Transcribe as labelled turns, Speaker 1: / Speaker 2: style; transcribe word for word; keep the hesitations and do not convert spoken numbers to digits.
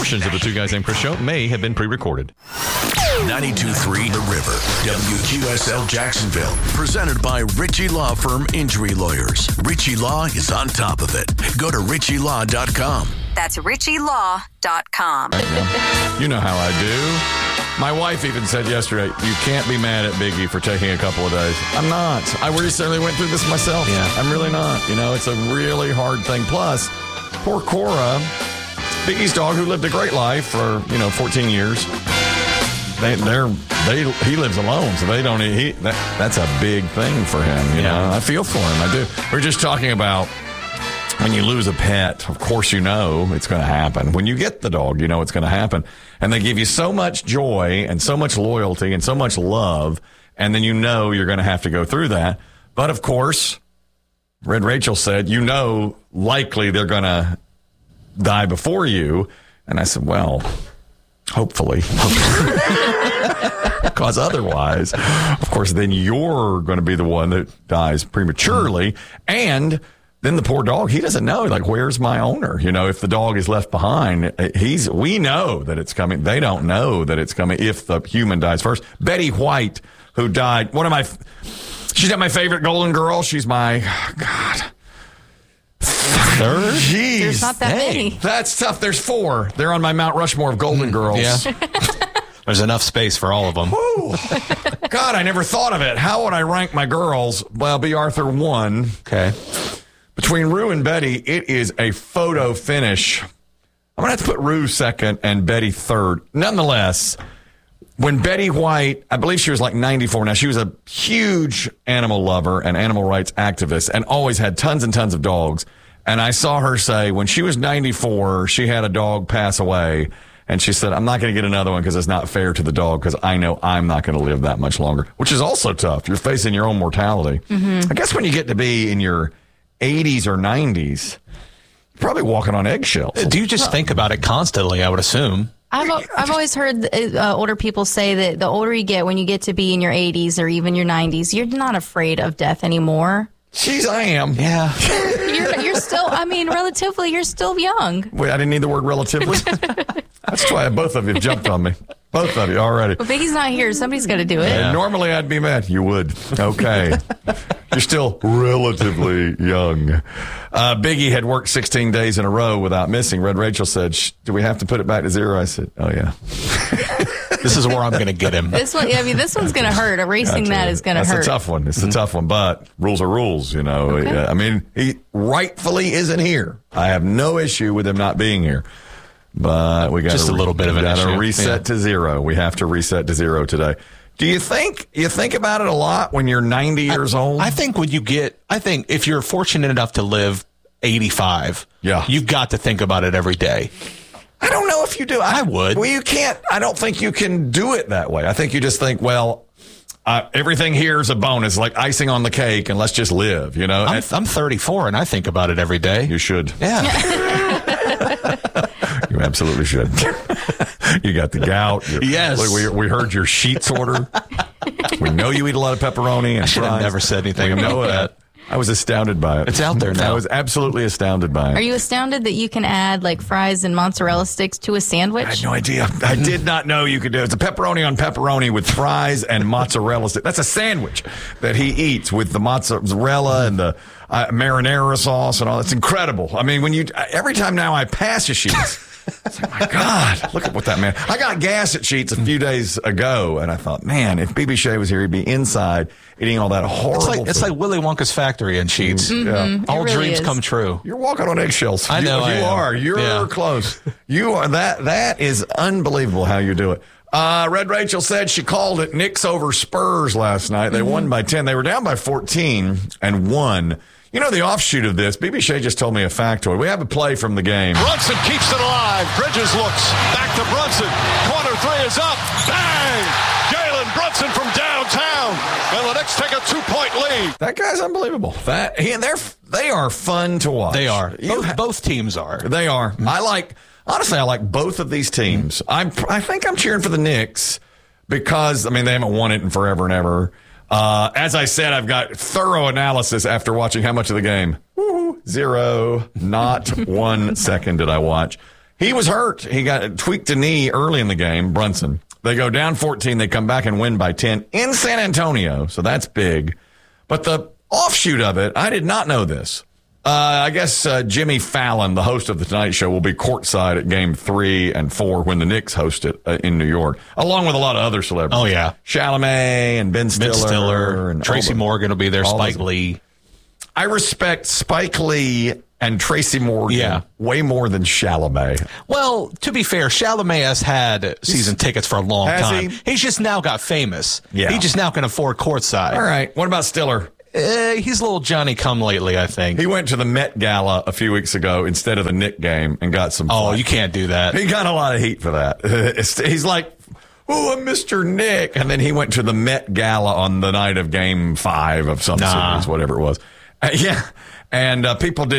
Speaker 1: Portions of the Two Guys Named Chris show may have been pre-recorded.
Speaker 2: ninety-two point three The River, W Q S L Jacksonville. Presented by Ritchie Law Firm Injury Lawyers. Ritchie Law is on top of it. Go to ritchie law dot com.
Speaker 3: That's ritchie law dot com.
Speaker 4: You know how I do. My wife even said yesterday, you can't be mad at Biggie for taking a couple of days. I'm not. I recently went through this myself.
Speaker 1: Yeah.
Speaker 4: I'm really not. You know, it's a really hard thing. Plus, poor Cora, Biggie's dog, who lived a great life for, you know, fourteen years. They, they're, they, he lives alone, so they don't, he, that, that's a big thing for him, you
Speaker 1: Yeah.
Speaker 4: know. I feel for him, I do. We're just talking about when you lose a pet, of course you know it's going to happen. When you get the dog, you know it's going to happen. And they give you so much joy and so much loyalty and so much love, and then you know you're going to have to go through that. But, of course, Red Rachel said, you know, likely they're going to die before you. And I said, well, hopefully. Because otherwise, of course, then you're going to be the one that dies prematurely. And then the poor dog, he doesn't know, like, where's my owner? You know, if the dog is left behind, he's, we know that it's coming. They don't know that it's coming if the human dies first. Betty White, who died, one of my, she's not my favorite Golden Girl. She's my, God. Third? Jeez.
Speaker 5: There's not that
Speaker 4: Dang.
Speaker 5: many.
Speaker 4: That's tough. There's four. They're on my Mount Rushmore of Golden Girls.
Speaker 1: Yeah. There's enough space for all of them.
Speaker 4: Woo. God, I never thought of it. How would I rank my girls? Well, B. Arthur one.
Speaker 1: Okay.
Speaker 4: Between Rue and Betty, it is a photo finish. I'm going to have to put Rue second and Betty third. Nonetheless, when Betty White, I believe she was like ninety-four now, she was a huge animal lover and animal rights activist and always had tons and tons of dogs. And I saw her say when she was ninety-four, she had a dog pass away. And she said, I'm not going to get another one because it's not fair to the dog because I know I'm not going to live that much longer, which is also tough. You're facing your own mortality. Mm-hmm. I guess when you get to be in your eighties or nineties, you're probably walking on eggshells.
Speaker 1: Do you just think about it constantly, I would assume?
Speaker 5: I've I've always heard uh, older people say that the older you get, when you get to be in your eighties or even your nineties, you're not afraid of death anymore.
Speaker 4: Jeez, I am.
Speaker 1: Yeah.
Speaker 5: You're, you're still, I mean, relatively, you're still young.
Speaker 4: Wait, I didn't need the word relatively. That's why both of you jumped on me. Both of you already.
Speaker 5: But Biggie's not here. Somebody's got to do it.
Speaker 4: And normally I'd be mad. You would. Okay. You're still relatively young. Uh, Biggie had worked sixteen days in a row without missing. Red Rachel said, Shh, do we have to put it back to zero? I said, oh, yeah.
Speaker 1: This is where I'm going to get him.
Speaker 5: This one, I mean, this one's going to hurt. Erasing
Speaker 4: Gotcha.
Speaker 5: that is going to hurt.
Speaker 4: That's a tough one. It's a tough one, but rules are rules, you know.
Speaker 5: Okay.
Speaker 4: I mean, he rightfully isn't here. I have no issue with him not being here. But we got
Speaker 1: Just a little bit of an
Speaker 4: got
Speaker 1: issue.
Speaker 4: to reset
Speaker 1: Yeah.
Speaker 4: to zero. We have to reset to zero today. Do you think you think about it a lot when you're ninety years
Speaker 1: I,
Speaker 4: old?
Speaker 1: I think when you get, I think if you're fortunate enough to live eighty-five,
Speaker 4: Yeah.
Speaker 1: you've got to think about it every day.
Speaker 4: I don't know if you do. I,
Speaker 1: I would.
Speaker 4: Well, you can't. I don't think you can do it that way. I think you just think, well, uh, everything here is a bonus, like icing on the cake, and let's just live, you know?
Speaker 1: I'm,
Speaker 4: And-
Speaker 1: I'm thirty-four and I think about it every day.
Speaker 4: you should.
Speaker 1: Yeah.
Speaker 4: You absolutely should. You got the gout. You're-
Speaker 1: Yes.
Speaker 4: Look, we, we heard your sheets order. We know you eat a lot of pepperoni and
Speaker 1: I should have
Speaker 4: fries.
Speaker 1: never said anything
Speaker 4: We
Speaker 1: about
Speaker 4: know
Speaker 1: that.
Speaker 4: I was astounded by it.
Speaker 1: It's out there now.
Speaker 4: I was absolutely astounded by it.
Speaker 5: Are you astounded that you can add like fries and mozzarella sticks to a sandwich?
Speaker 4: I had no idea. I did not know you could do it. It's a pepperoni on pepperoni with fries and mozzarella stick. That's a sandwich that he eats with the mozzarella and the uh, marinara sauce and all. It's incredible. I mean, when you every time now I pass a Sheetz, it's like, my God, look at what that man. I got gas at Sheetz a few days ago, and I thought, man, if B B Shea was here, he'd be inside eating all that horrible.
Speaker 1: It's like, it's
Speaker 4: food.
Speaker 1: like Willy Wonka's factory in Sheets.
Speaker 4: Yeah.
Speaker 1: All
Speaker 5: really
Speaker 1: dreams
Speaker 5: is.
Speaker 1: come true.
Speaker 4: You're walking on eggshells.
Speaker 1: I know
Speaker 4: You,
Speaker 1: I
Speaker 4: you
Speaker 1: am.
Speaker 4: are. You're
Speaker 1: Yeah.
Speaker 4: close. You are. That. That is unbelievable how you do it. Uh, Red Rachel said she called it Knicks over Spurs last night. They mm-hmm. won by ten. They were down by fourteen and won. You know, the offshoot of this, B B Shea just told me a factoid. We have a play from the game.
Speaker 6: Brunson keeps it alive. Bridges looks back to Brunson. Corner three is up. Bang! Jalen Brunson from downtown. And the Knicks take a two-point lead.
Speaker 4: That guy's unbelievable. That he, and they're they are fun to watch.
Speaker 1: They are.
Speaker 4: You
Speaker 1: Both,
Speaker 4: ha-
Speaker 1: both teams are.
Speaker 4: They are. I like, honestly, I like both of these teams. I'm, I think I'm cheering for the Knicks because, I mean, they haven't won it in forever and ever. Uh, as I said, I've got thorough analysis after watching how much of the game? Woo, zero. Not one second did I watch. He was hurt. He got tweaked a knee early in the game, Brunson. They go down fourteen. They come back and win by ten in San Antonio. So that's big. But the offshoot of it, I did not know this. Uh, I guess uh, Jimmy Fallon, the host of The Tonight Show, will be courtside at game three and four when the Knicks host it uh, in New York, along with a lot of other celebrities.
Speaker 1: Oh, yeah.
Speaker 4: Chalamet and Ben Stiller.
Speaker 1: Ben Stiller.
Speaker 4: And
Speaker 1: Tracy
Speaker 4: the,
Speaker 1: Morgan will be there. Spike
Speaker 4: those.
Speaker 1: Lee.
Speaker 4: I respect Spike Lee and Tracy Morgan
Speaker 1: Yeah.
Speaker 4: way more than Chalamet.
Speaker 1: Well, to be fair, Chalamet has had season tickets for a long
Speaker 4: Has
Speaker 1: time.
Speaker 4: he?
Speaker 1: He's just now got famous.
Speaker 4: Yeah.
Speaker 1: He just now can afford courtside.
Speaker 4: All right. What about Stiller?
Speaker 1: Uh, he's a little Johnny come lately, I think.
Speaker 4: He went to the Met Gala a few weeks ago instead of the Knick game and got some
Speaker 1: Oh,
Speaker 4: flack.
Speaker 1: you can't do that.
Speaker 4: He got a lot of heat for that. It's- He's like, oh, I'm Mister Nick. And then he went to the Met Gala on the night of game five of some
Speaker 1: Nah.
Speaker 4: series, whatever it was. Uh, yeah. And uh, people did.